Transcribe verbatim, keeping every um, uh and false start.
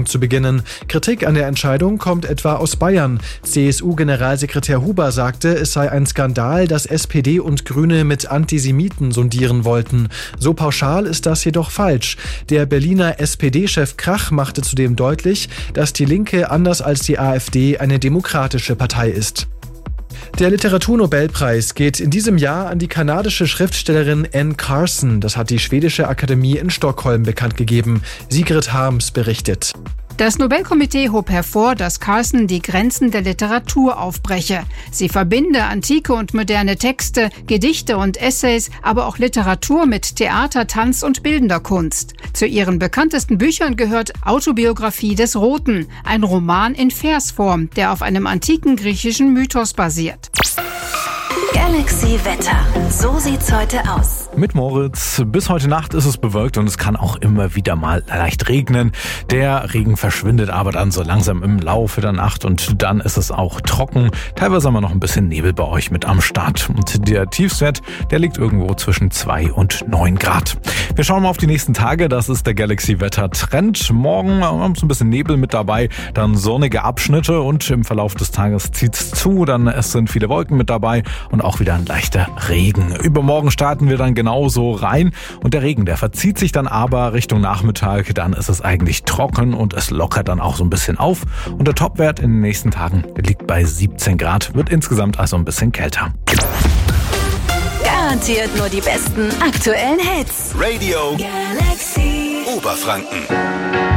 Wahlkampf zu beginnen. Kritik an der Entscheidung kommt etwa aus Bayern. C S U-Generalsekretär Huber sagte, es sei ein Skandal, dass S P D und Grüne mit Antisemiten sondieren wollten. So pauschal ist das jedoch falsch. Der Berliner S P D-Chef Krach machte zudem deutlich, dass die Linke anders als die AfD eine demokratische Partei ist. Der Literaturnobelpreis geht in diesem Jahr an die kanadische Schriftstellerin Anne Carson. Das hat die schwedische Akademie in Stockholm bekannt gegeben. Sigrid Harms berichtet. Das Nobelkomitee hob hervor, dass Carson die Grenzen der Literatur aufbreche. Sie verbinde antike und moderne Texte, Gedichte und Essays, aber auch Literatur mit Theater, Tanz und bildender Kunst. Zu ihren bekanntesten Büchern gehört Autobiografie des Roten, ein Roman in Versform, der auf einem antiken griechischen Mythos basiert. Galaxy Wetter. So sieht's heute aus. Mit Moritz. Bis heute Nacht ist es bewölkt und es kann auch immer wieder mal leicht regnen. Der Regen verschwindet aber dann so langsam im Laufe der Nacht und dann ist es auch trocken. Teilweise haben wir noch ein bisschen Nebel bei euch mit am Start. Und der Tiefstwert, der liegt irgendwo zwischen zwei und neun Grad. Wir schauen mal auf die nächsten Tage. Das ist der Galaxy Wetter Trend. Morgen haben wir ein bisschen Nebel mit dabei, dann sonnige Abschnitte und im Verlauf des Tages zieht's zu. Dann es sind viele Wolken mit dabei und auch wieder ein leichter Regen. Übermorgen starten wir dann genauso rein und der Regen, der verzieht sich dann aber Richtung Nachmittag. Dann ist es eigentlich trocken und es lockert dann auch so ein bisschen auf. Und der Topwert in den nächsten Tagen, der liegt bei siebzehn Grad, wird insgesamt also ein bisschen kälter. Garantiert nur die besten aktuellen Hits. Radio Galaxy Oberfranken.